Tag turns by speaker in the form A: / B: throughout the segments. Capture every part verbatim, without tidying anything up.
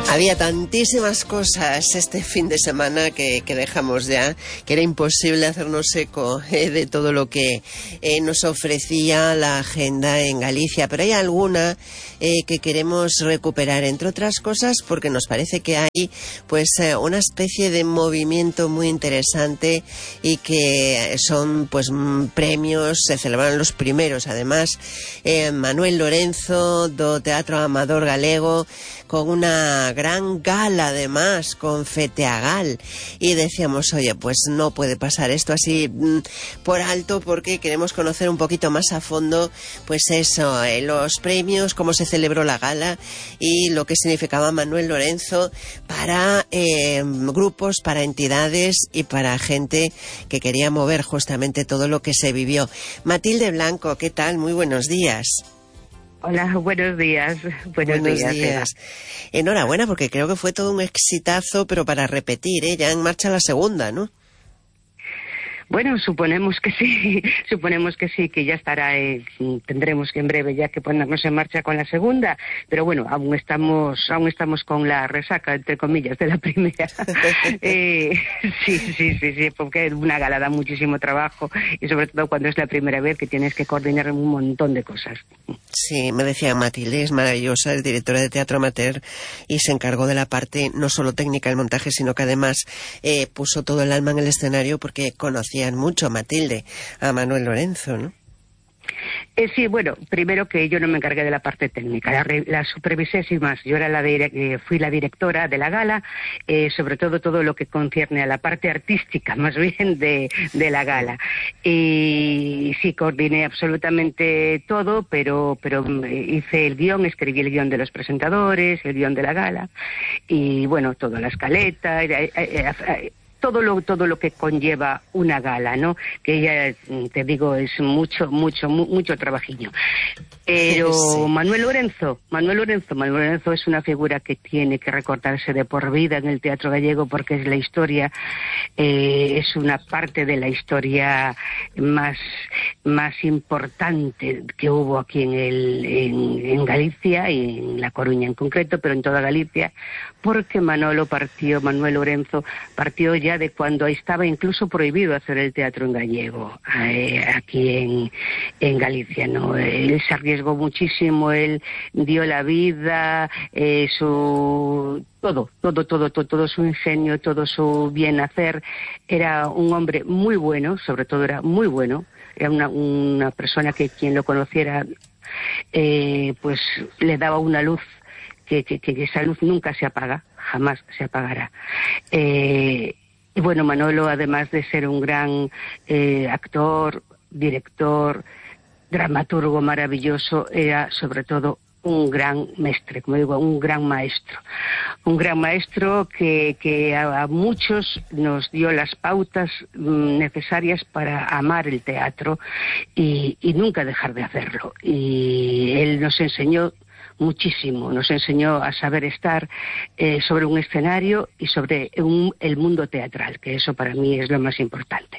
A: Había tantísimas cosas este fin de semana que, que dejamos ya, que era imposible hacernos eco eh, de todo lo que eh, nos ofrecía la agenda en Galicia, pero hay alguna eh, que queremos recuperar, entre otras cosas porque nos parece que hay pues eh, una especie de movimiento muy interesante y que son pues premios, se celebraron los primeros además, eh, Manuel Lorenzo do Teatro Amador Galego, con una gran gala además, con Feteagal, y decíamos, oye, pues no puede pasar esto así mmm, por alto, porque queremos conocer un poquito más a fondo, pues eso, eh, los premios, cómo se celebró la gala y lo que significaba Manuel Lorenzo para eh, grupos, para entidades y para gente que quería mover justamente todo lo que se vivió. Matilde Blanco, ¿qué tal? Muy buenos días.
B: Hola, buenos días. Buenos,
A: buenos
B: días.
A: días. Enhorabuena, porque creo que fue todo un exitazo, pero para repetir, ¿eh? Ya en marcha la segunda, ¿no?
B: Bueno, suponemos que sí, suponemos que sí, que ya estará, eh, tendremos que en breve ya que ponernos en marcha con la segunda, pero bueno, aún estamos, aún estamos con la resaca, entre comillas, de la primera. eh, sí, sí, sí, sí, porque una gala da muchísimo trabajo y sobre todo cuando es la primera vez que tienes que coordinar un montón de cosas.
A: Sí, me decía Matilde, es maravillosa, es directora de Teatro Amateur y se encargó de la parte no solo técnica del montaje, sino que además eh, puso todo el alma en el escenario porque conocían mucho, Matilde, a Manuel Lorenzo, ¿no?
B: Eh, sí, bueno, primero que yo no me encargué de la parte técnica, la, la supervisé sin más. Yo era la de, eh, fui la directora de la gala, eh, sobre todo todo lo que concierne a la parte artística, más bien, de, de la gala. Y sí, coordiné absolutamente todo, pero, pero hice el guión, escribí el guión de los presentadores, el guión de la gala, y bueno, toda la escaleta, eh, eh, eh, todo lo todo lo que conlleva una gala, ¿no? Que ya te digo es mucho mucho mu mucho trabajillo. Pero sí. Manuel Lorenzo, Manuel Lorenzo, Manuel Lorenzo es una figura que tiene que recordarse de por vida en el teatro gallego porque es la historia, eh, es una parte de la historia más más importante que hubo aquí en el en, en Galicia y en La Coruña en concreto, pero en toda Galicia, porque Manolo partió, Manuel Lorenzo partió ya de cuando estaba incluso prohibido hacer el teatro en gallego, eh, aquí en, en Galicia, ¿no? Él se arriesgó muchísimo, él dio la vida, eh, su... todo, todo, todo, todo, todo su ingenio, todo su bien hacer. Era un hombre muy bueno, sobre todo era muy bueno, era una, una persona que quien lo conociera, eh, pues le daba una luz, que, que, que esa luz nunca se apaga, jamás se apagará. Eh, Y bueno, Manolo, además de ser un gran eh, actor, director, dramaturgo maravilloso, era sobre todo un gran mestre, como digo, un gran maestro. Un gran maestro que, que a, a muchos nos dio las pautas mm, necesarias para amar el teatro y, y nunca dejar de hacerlo. Y él nos enseñó muchísimo, nos enseñó a saber estar eh, sobre un escenario y sobre un, el mundo teatral, que eso para mí es lo más importante.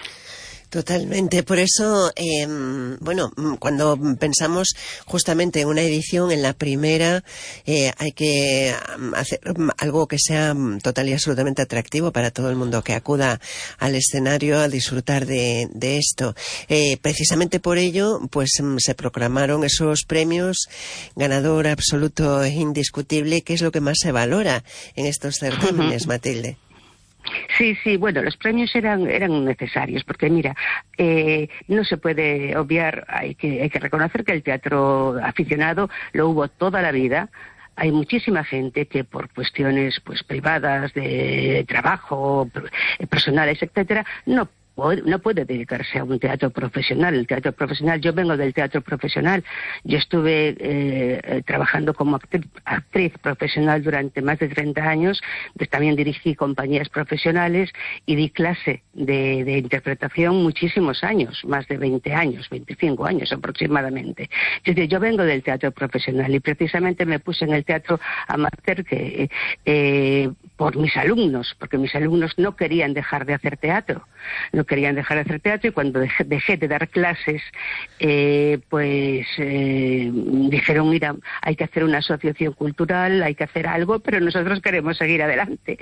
A: Totalmente, por eso, eh, bueno, cuando pensamos justamente en una edición, en la primera, eh, hay que hacer algo que sea total y absolutamente atractivo para todo el mundo que acuda al escenario a disfrutar de, de esto. Eh, precisamente por ello, pues se proclamaron esos premios, ganador absoluto e indiscutible. ¿Qué es lo que más se valora en estos certámenes, Matilde?
B: Sí, sí, bueno, los premios eran eran necesarios, porque mira, eh, no se puede obviar, hay que, hay que reconocer que el teatro aficionado lo hubo toda la vida. Hay muchísima gente que por cuestiones pues privadas, de trabajo, personales, etcétera, no no puede dedicarse a un teatro profesional. El teatro profesional, yo vengo del teatro profesional, yo estuve eh, trabajando como actriz, actriz profesional durante más de treinta años, también dirigí compañías profesionales y di clase de, de interpretación muchísimos años, más de veinte años, veinticinco años aproximadamente. Es decir, yo vengo del teatro profesional y precisamente me puse en el teatro amateur que eh, por mis alumnos, porque mis alumnos no querían dejar de hacer teatro, no querían dejar de hacer teatro, y cuando dejé, dejé de dar clases, eh, pues eh, dijeron, mira, hay que hacer una asociación cultural, hay que hacer algo, pero nosotros queremos seguir adelante.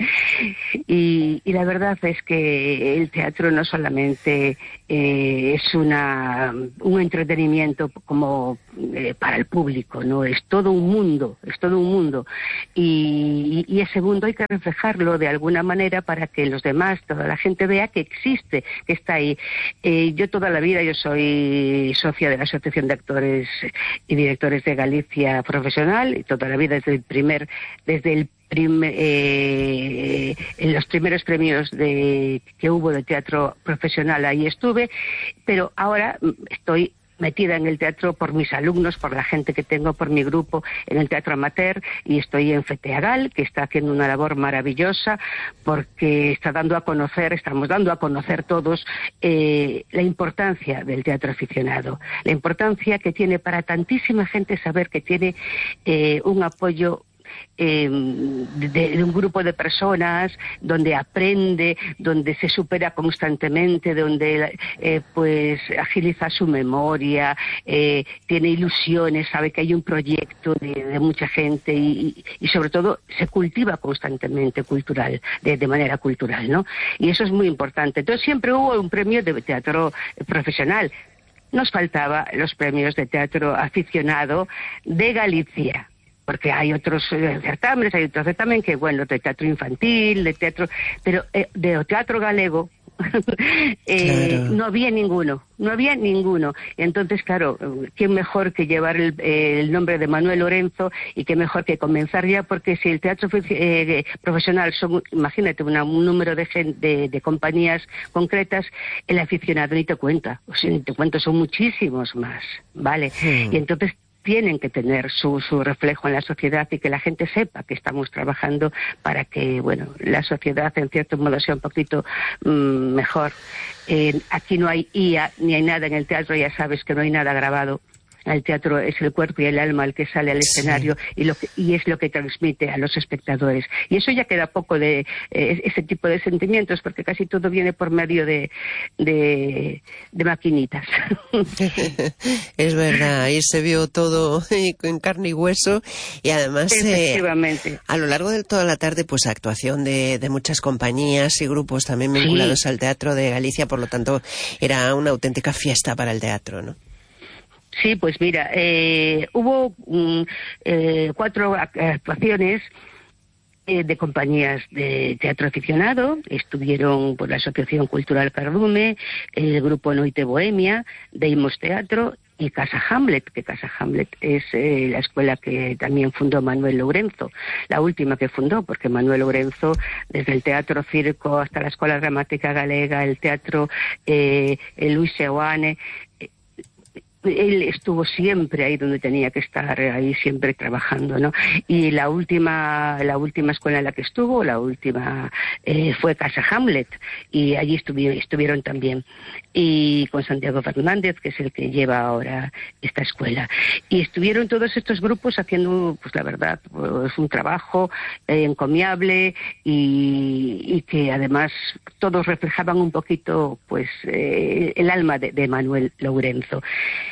B: Y, y la verdad es que el teatro no solamente eh, es una un entretenimiento como eh, para el público, no, es todo un mundo, es todo un mundo, y, y ese mundo hay que reflejarlo de alguna manera para que los demás, toda la gente vea que existe, que está ahí. Eh, yo toda la vida, yo soy socia de la Asociación de Actores y Directores de Galicia Profesional, y toda la vida desde el primer, desde el Prime, eh, en los primeros premios de, que hubo de teatro profesional, ahí estuve, pero ahora estoy metida en el teatro por mis alumnos, por la gente que tengo, por mi grupo en el teatro amateur, y estoy en FETEAGAL, que está haciendo una labor maravillosa, porque está dando a conocer, estamos dando a conocer todos eh, la importancia del teatro aficionado, la importancia que tiene para tantísima gente saber que tiene eh, un apoyo Eh, de, de un grupo de personas donde aprende, donde se supera constantemente, donde eh, pues agiliza su memoria, eh, tiene ilusiones, sabe que hay un proyecto de, de mucha gente, y, y sobre todo se cultiva constantemente cultural, de, de manera cultural, ¿no? Y eso es muy importante. Entonces siempre hubo un premio de teatro profesional. Nos faltaba los premios de teatro aficionado de Galicia, porque hay otros eh, certámenes, hay otros certámenes que, bueno, de teatro infantil, de teatro, pero eh, de teatro galego eh, claro. no había ninguno, no había ninguno. Entonces, claro, ¿quién mejor que llevar el, el nombre de Manuel Lorenzo, y qué mejor que comenzar ya? Porque si el teatro eh, profesional son, imagínate, una, un número de, de, de compañías concretas, el aficionado ni te cuenta, o sea, ni te cuento, son muchísimos más, ¿vale? Sí. Y entonces tienen que tener su, su reflejo en la sociedad, y que la gente sepa que estamos trabajando para que, bueno, la sociedad en cierto modo sea un poquito mmm, mejor. Eh, aquí no hay I A ni hay nada en el teatro, ya sabes que no hay nada grabado. El teatro es el cuerpo y el alma el que sale al escenario, sí. y, lo que, y es lo que transmite a los espectadores. Y eso ya queda poco de eh, ese tipo de sentimientos, porque casi todo viene por medio de, de, de maquinitas.
A: Es verdad, ahí se vio todo en carne y hueso, y además
B: Efectivamente.
A: Eh, a lo largo de toda la tarde, pues actuación de, de muchas compañías y grupos también vinculados sí. al teatro de Galicia, por lo tanto era una auténtica fiesta para el teatro, ¿no?
B: Sí, pues mira, eh, hubo um, eh, cuatro actuaciones eh, de compañías de teatro aficionado. Estuvieron por la Asociación Cultural Cardume, el grupo Noite Bohemia, Deimos Teatro y Casa Hamlet, que Casa Hamlet es eh, la escuela que también fundó Manuel Lorenzo, la última que fundó, porque Manuel Lorenzo, desde el teatro circo hasta la Escuela Dramática Galega, el teatro eh, el Luis Seoane, él estuvo siempre ahí donde tenía que estar, ahí siempre trabajando, ¿no? Y la última la última escuela en la que estuvo, la última eh, fue Casa Hamlet, y allí estuvieron, estuvieron también, y con Santiago Fernández, que es el que lleva ahora esta escuela. Y estuvieron todos estos grupos haciendo, pues la verdad, pues un trabajo eh, encomiable, y, y que además todos reflejaban un poquito, pues, eh, el alma de, de Manuel Lorenzo.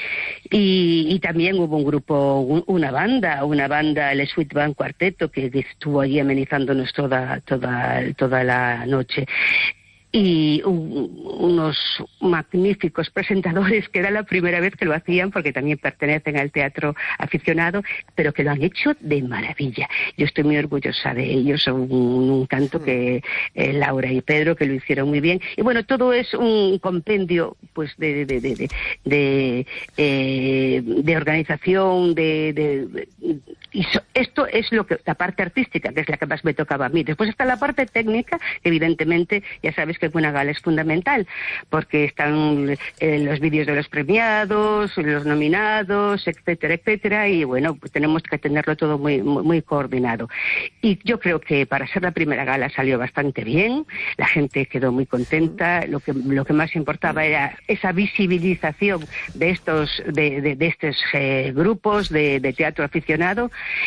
B: Y, y también hubo un grupo, un, una banda, una banda, el Sweet Band Cuarteto, que estuvo allí amenizándonos toda, toda, toda la noche. Y un, unos magníficos presentadores, que era la primera vez que lo hacían, porque también pertenecen al teatro aficionado, pero que lo han hecho de maravilla. Yo estoy muy orgullosa de ellos, un, un canto que eh, Laura y Pedro, que lo hicieron muy bien. Y bueno, todo es un compendio, pues, de de de de, de, eh, de organización, de, de, de y so, esto es lo que, la parte artística, que es la que más me tocaba a mí. Después está la parte técnica, que evidentemente, ya sabes que una gala es fundamental, porque están eh, los vídeos de los premiados, los nominados, etcétera, etcétera, y bueno, pues tenemos que tenerlo todo muy, muy, muy coordinado. Y yo creo que para ser la primera gala salió bastante bien, la gente quedó muy contenta, lo que, lo que más importaba era esa visibilización de estos, de, de, de estos eh, grupos de, de teatro aficionado, y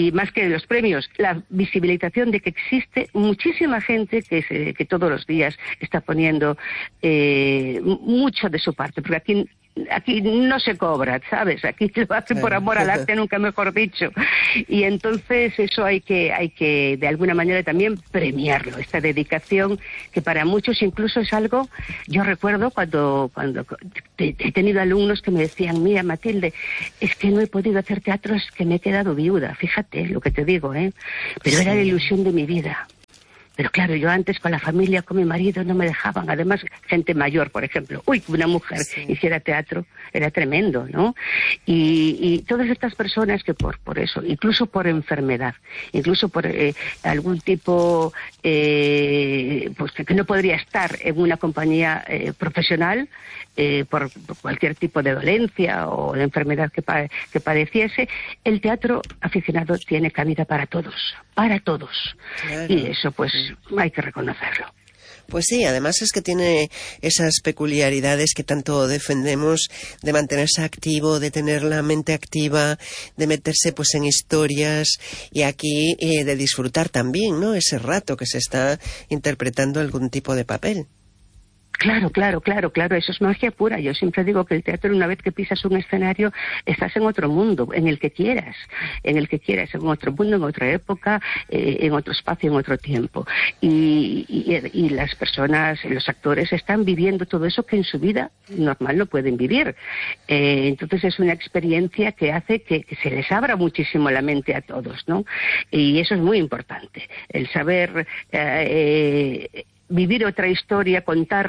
B: y más que los premios, la visibilización de que existe muchísima gente que, se, que todos los días está poniendo eh, mucho de su parte, porque aquí aquí no se cobra, ¿sabes? Aquí lo hacen por amor al arte, nunca mejor dicho. Y entonces eso hay que, hay que de alguna manera también premiarlo, esta dedicación que para muchos incluso es algo. Yo recuerdo cuando, cuando he tenido alumnos que me decían, mira Matilde, es que no he podido hacer teatro, es que me he quedado viuda, fíjate lo que te digo, ¿eh? Pero sí, era la ilusión de mi vida. Pero claro, yo antes con la familia, con mi marido, no me dejaban. Además, gente mayor, por ejemplo. Uy, una mujer sí. hiciera teatro, era tremendo, ¿no? Y, y todas estas personas que por, por eso, incluso por enfermedad, incluso por eh, algún tipo, eh, pues que no podría estar en una compañía eh, profesional, eh, por, por cualquier tipo de dolencia o de enfermedad que, pa que padeciese, el teatro aficionado tiene cabida para todos, para todos. Claro. Y eso, pues, hay que reconocerlo.
A: Pues sí, además es que tiene esas peculiaridades que tanto defendemos, de mantenerse activo, de tener la mente activa, de meterse pues en historias y aquí eh, de disfrutar también, ¿no? Ese rato que se está interpretando algún tipo de papel.
B: Claro, claro, claro, claro, eso es magia pura. Yo siempre digo que el teatro, una vez que pisas un escenario, estás en otro mundo, en el que quieras, en el que quieras, en otro mundo, en otra época, eh, en otro espacio, en otro tiempo. Y, y, y las personas, los actores, están viviendo todo eso que en su vida normal no pueden vivir. Eh, entonces es una experiencia que hace que, que se les abra muchísimo la mente a todos, ¿no? Y eso es muy importante, el saber eh, eh, vivir otra historia, contar